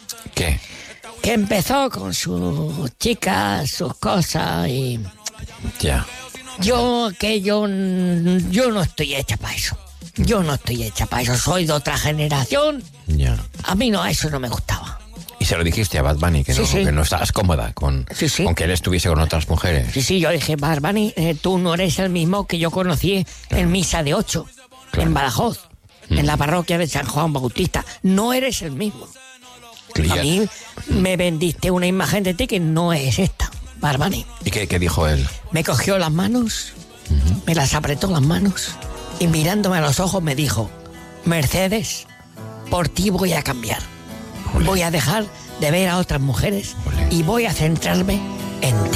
¿Qué? Que empezó con sus chicas, sus cosas y... Ya. Yo no estoy hecha para eso. Yo no estoy hecha para eso. Soy de otra generación. Ya. A mí no, eso no me gustaba. Y se lo dijiste a Bad Bunny, que, Sí, no, sí. que no estabas cómoda con que él estuviese con otras mujeres. Sí, yo dije, Bad Bunny, tú no eres el mismo que yo conocí en Misa de 8, en Badajoz, en la parroquia de San Juan Bautista. No eres el mismo. A mí me vendiste una imagen de ti que no es esta, Bad Bunny. ¿Y qué dijo él? Me cogió las manos, me las apretó las manos y mirándome a los ojos me dijo, Mercedes, por ti voy a cambiar. Voy a dejar de ver a otras mujeres y voy a centrarme en ti.